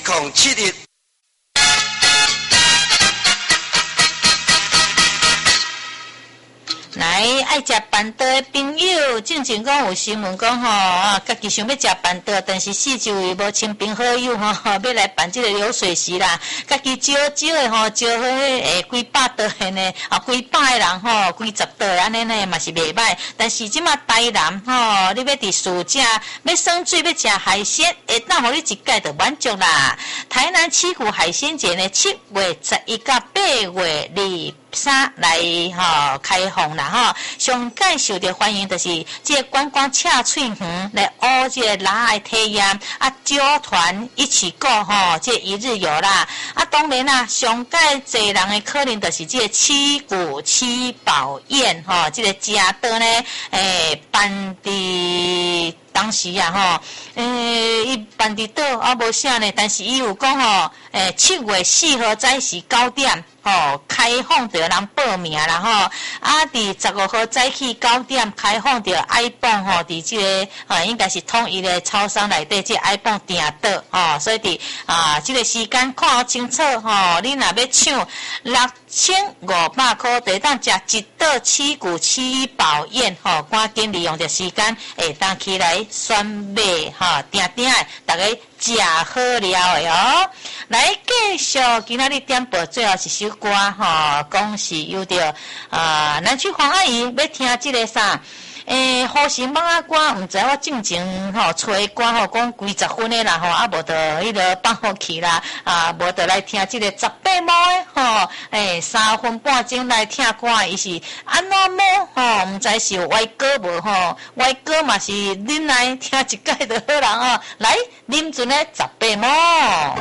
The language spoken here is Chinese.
2071。 来，爱食板豆的朋友，正讲有新闻讲吼，家己想要食板豆，但是四周围无亲朋好友吼，要来办这个流水席啦。家己招的吼，招好几百桌的呢，几百个人吼，几十桌安尼呢嘛是袂歹。但是即马台南吼，你要伫暑假要耍水要食海鲜，会当互你一届就满足啦。台南七股海鲜节呢，7月11到8月23来开放啦吼，上介受到欢迎就是这个观光赤翠园来学这个拉的体验，招团一起过吼，这一日游啦。当然啦，上介侪人的可能就是这个七股七宝宴吼，这个食道呢，办伫当时啊伊办伫倒无啥呢，但是伊有讲吼，7月4号早时9点。开放着人报名啦吼，伫15号早起9点开放着 iPhone 吼，伫这个应该是统一的超商内底，这 iPhone 订到所以伫这个时间看好清楚吼，你若要抢6500块，就当食一道七股七宝宴吼，赶紧利用着时间，会当起来选买订大家食好了的哦。来继续今仔日点播最后一首歌讲是有着南区黄阿姨要听这个啥好心帮啊歌，毋知我正经吹歌讲几十分的啦无就迄个放好去啦无就来听这个18毛的3分半钟来听歌，伊是安怎么毋知是有歪歌无歪歌嘛是恁来听一届就好人来啉阵的18毛。